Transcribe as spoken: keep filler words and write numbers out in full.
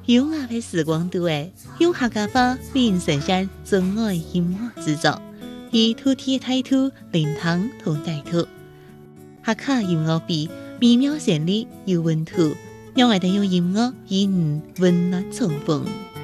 优雅的时光度诶，用客家话为人呈现真爱音乐制作，以土地态度灵堂同带土，客家音乐比美妙旋律有温度，让我哋用音乐与你温暖重逢。